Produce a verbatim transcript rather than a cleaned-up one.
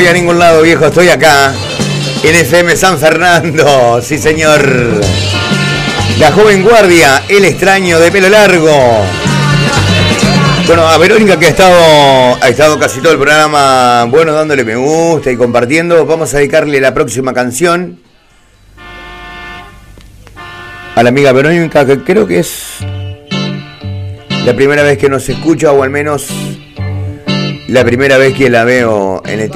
voy a ningún lado, viejo, estoy acá en F M San Fernando, sí señor. La joven guardia, el extraño de pelo largo. Bueno, a Verónica, que ha estado, ha estado casi todo el programa, bueno, dándole me gusta y compartiendo, vamos a dedicarle la próxima canción a la amiga Verónica, que creo que es la primera vez que nos escucha, o al menos la primera vez que la veo en el